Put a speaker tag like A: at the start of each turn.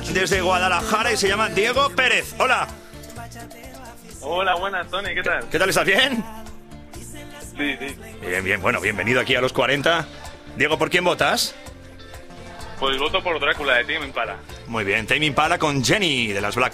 A: desde Guadalajara y se llama Diego Pérez. Hola.
B: Hola, buenas, Tony, ¿qué tal?
A: ¿Qué tal, estás bien?
B: Sí, sí.
A: Bien, bien, bueno, bienvenido aquí a los 40. Diego, ¿por quién votas?
B: Pues voto por Drácula de Tame Impala.
A: Muy bien, Tame Impala con Jenny de las Black